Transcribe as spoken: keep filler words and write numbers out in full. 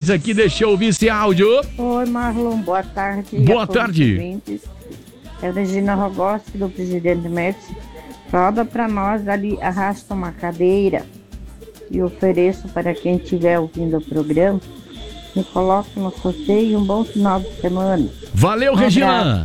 ouvintes aqui, deixa eu ouvir esse áudio. Oi, Marlon, boa tarde. Boa tarde. É a Regina Rogossi, do Presidente Médici. Roda para nós ali, arrasta uma cadeira e ofereço para quem estiver ouvindo o programa. Me coloque no sorteio e um bom final de semana. Valeu, Um Regina. abraço.